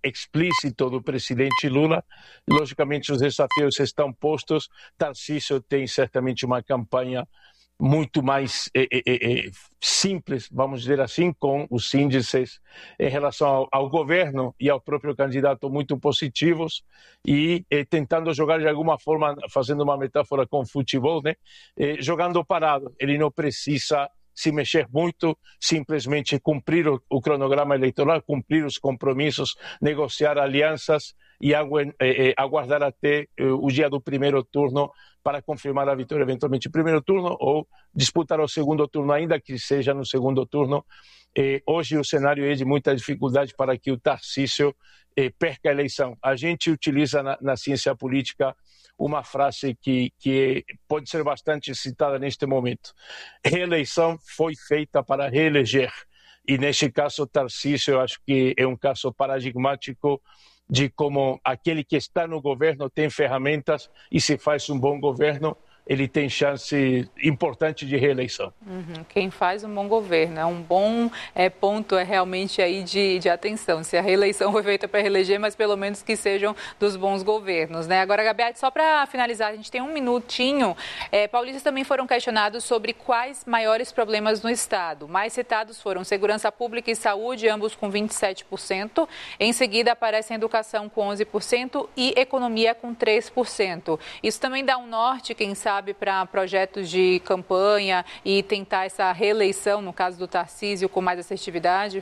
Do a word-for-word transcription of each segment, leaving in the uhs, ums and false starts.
explícito do presidente Lula. Logicamente, os desafios estão postos. Tarcísio tem certamente uma campanha muito mais eh, eh, eh, simples, vamos dizer assim, com os índices em relação ao, ao governo e ao próprio candidato muito positivos e eh, tentando jogar de alguma forma, fazendo uma metáfora com o futebol, né? eh, jogando parado. Ele não precisa se mexer muito, simplesmente cumprir o, o cronograma eleitoral, cumprir os compromissos, negociar alianças e agu eh, eh, aguardar até eh, o dia do primeiro turno para confirmar a vitória eventualmente no primeiro turno ou disputar o segundo turno, ainda que seja no segundo turno. Eh, hoje o cenário é de muita dificuldade para que o Tarcísio eh, perca a eleição. A gente utiliza na, na ciência política uma frase que, que pode ser bastante citada neste momento. Reeleição foi feita para reeleger. E neste caso, Tarcísio, eu acho que é um caso paradigmático de como aquele que está no governo tem ferramentas e se faz um bom governo, ele tem chance importante de reeleição. Uhum. Quem faz um bom governo, é um bom é, ponto é realmente aí de, de atenção. Se a reeleição foi feita para reeleger, mas pelo menos que sejam dos bons governos, né? Agora, Gabiati, só para finalizar, a gente tem um minutinho. É, paulistas também foram questionados sobre quais maiores problemas no Estado. Mais citados foram segurança pública e saúde, ambos com vinte e sete por cento. Em seguida, aparece a educação com onze por cento e economia com três por cento. Isso também dá um norte, quem sabe, para projetos de campanha e tentar essa reeleição, no caso do Tarcísio, com mais assertividade?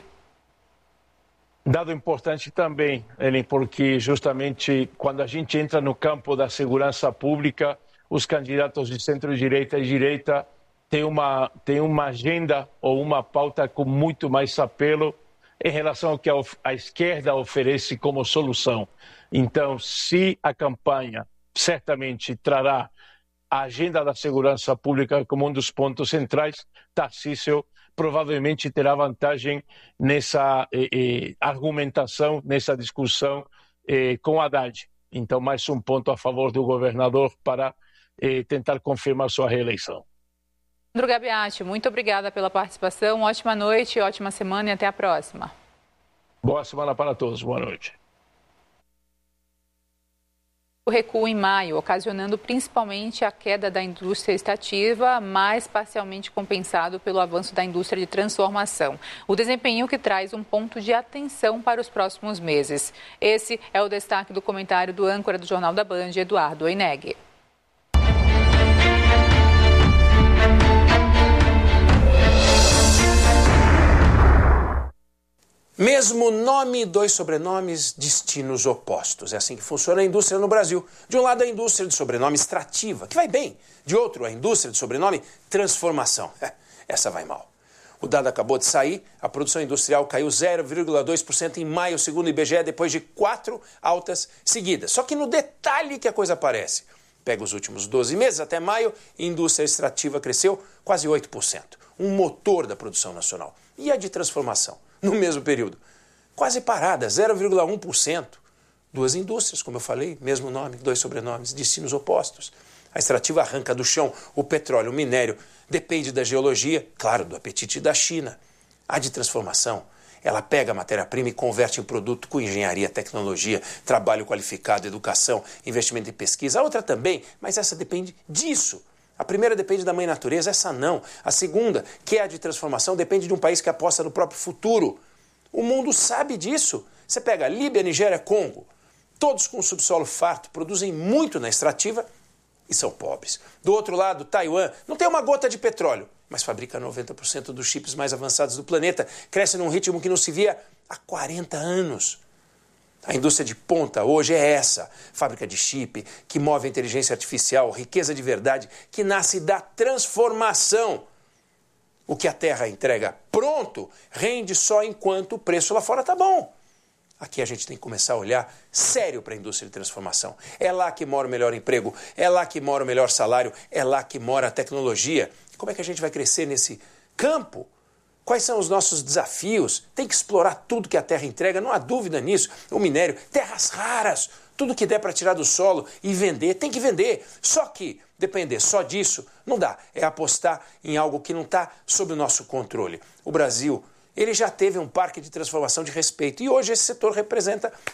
Dado importante também, Ellen, porque justamente quando a gente entra no campo da segurança pública, os candidatos de centro-direita e direita têm uma, têm uma agenda ou uma pauta com muito mais apelo em relação ao que a, a esquerda oferece como solução. Então, se a campanha certamente trará a agenda da segurança pública como um dos pontos centrais, Tarcísio provavelmente terá vantagem nessa eh, eh, argumentação, nessa discussão eh, com Haddad. Então, mais um ponto a favor do governador para eh, tentar confirmar sua reeleição. Sandro Gabiati, muito obrigada pela participação. Ótima noite, ótima semana e até a próxima. Boa semana para todos. Boa noite. O recuo em maio, ocasionando principalmente a queda da indústria extrativa, mas parcialmente compensado pelo avanço da indústria de transformação. O desempenho que traz um ponto de atenção para os próximos meses. Esse é o destaque do comentário do âncora do Jornal da Band, Eduardo Oineg. Mesmo nome, dois sobrenomes, destinos opostos. É assim que funciona a indústria no Brasil. De um lado, a indústria de sobrenome extrativa, que vai bem. De outro, a indústria de sobrenome transformação. Essa vai mal. O dado acabou de sair, a produção industrial caiu zero vírgula dois por cento em maio, segundo o I B G E, depois de quatro altas seguidas. Só que no detalhe que a coisa aparece. Pega os últimos doze meses, até maio, a indústria extrativa cresceu quase oito por cento. Um motor da produção nacional. E a de transformação? No mesmo período, quase parada, zero vírgula um por cento. Duas indústrias, como eu falei, mesmo nome, dois sobrenomes, destinos opostos. A extrativa arranca do chão o petróleo, o minério, depende da geologia, claro, do apetite da China. A de transformação, ela pega a matéria-prima e converte em produto com engenharia, tecnologia, trabalho qualificado, educação, investimento em pesquisa. A outra também, mas essa depende disso. A primeira depende da mãe natureza, essa não. A segunda, que é a de transformação, depende de um país que aposta no próprio futuro. O mundo sabe disso. Você pega Líbia, Nigéria, Congo, todos com subsolo farto, produzem muito na extrativa e são pobres. Do outro lado, Taiwan não tem uma gota de petróleo, mas fabrica noventa por cento dos chips mais avançados do planeta, cresce num ritmo que não se via há quarenta anos. A indústria de ponta hoje é essa, fábrica de chip, que move a inteligência artificial, riqueza de verdade, que nasce da transformação. O que a terra entrega pronto, rende só enquanto o preço lá fora está bom. Aqui a gente tem que começar a olhar sério para a indústria de transformação. É lá que mora o melhor emprego, é lá que mora o melhor salário, é lá que mora a tecnologia. Como é que a gente vai crescer nesse campo? Quais são os nossos desafios? Tem que explorar tudo que a terra entrega, não há dúvida nisso. O minério, terras raras, tudo que der para tirar do solo e vender, tem que vender. Só que depender só disso não dá. É apostar em algo que não está sob o nosso controle. O Brasil, ele já teve um parque de transformação de respeito e hoje esse setor representa